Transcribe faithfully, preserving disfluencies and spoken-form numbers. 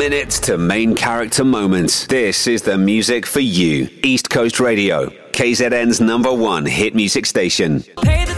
minutes to main character moments. This is the music for you. East Coast Radio, K Z N's number one hit music station. Pay the